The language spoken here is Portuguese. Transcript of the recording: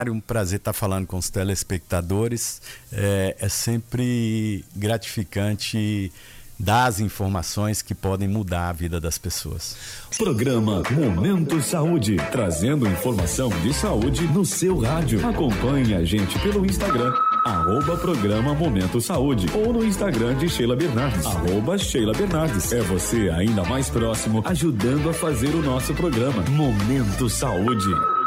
Um prazer estar falando com os telespectadores. É sempre gratificante dar as informações que podem mudar a vida das pessoas. Programa Momento Saúde, trazendo informação de saúde no seu rádio. Acompanhe a gente pelo Instagram, @programa Momento Saúde, ou no Instagram de Sheila Bernardes, @Sheila Bernardes. É você ainda mais próximo, ajudando a fazer o nosso programa Momento Saúde.